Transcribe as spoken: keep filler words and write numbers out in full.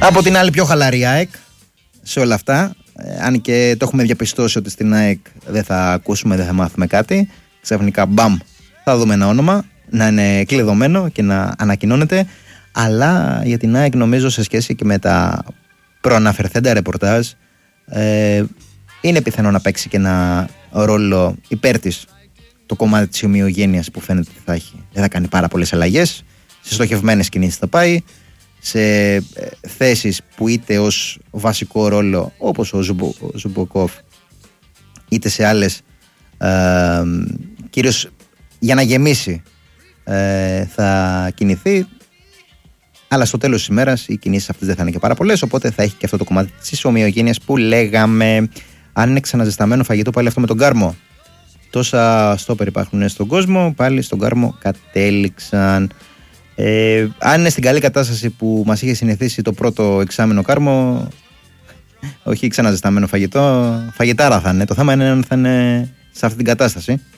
Από την άλλη, πιο χαλαρή ΑΕΚ σε όλα αυτά. Ε, αν και το έχουμε διαπιστώσει ότι στην ΑΕΚ δεν θα ακούσουμε, δεν θα μάθουμε κάτι. Ξαφνικά, μπαμ, θα δούμε ένα όνομα να είναι κλειδωμένο και να ανακοινώνεται. Αλλά για την ΑΕΚ, νομίζω, σε σχέση και με τα προαναφερθέντα ρεπορτάζ, ε, είναι πιθανό να παίξει και ένα ρόλο υπέρ της το κομμάτι της ομοιογένειας που φαίνεται ότι θα έχει. Δεν θα κάνει πάρα πολλές αλλαγές. Σε στοχευμένες κινήσεις θα πάει. Σε ε, θέσεις που είτε ως βασικό ρόλο, όπως ο, Ζουμπο, ο Ζουμποκόφ, είτε σε άλλες, ε, κυρίως για να γεμίσει, ε, θα κινηθεί. Αλλά στο τέλος της ημέρας οι κινήσεις αυτές δεν θα είναι και πάρα πολλές. Οπότε θα έχει και αυτό το κομμάτι της ομοιογένειας που λέγαμε. Αν είναι ξαναζεσταμένο φαγητό, πάλι αυτό με τον Κάρμο. Τόσα στόπερ υπάρχουν στον κόσμο, πάλι στον Κάρμο κατέληξαν. Ε, αν είναι στην καλή κατάσταση που μας είχε συνηθίσει το πρώτο εξάμηνο Κάρμο, όχι ξαναζεσταμένο φαγητό, φαγητάρα θα είναι. Το θέμα είναι αν θα είναι σε αυτή την κατάσταση.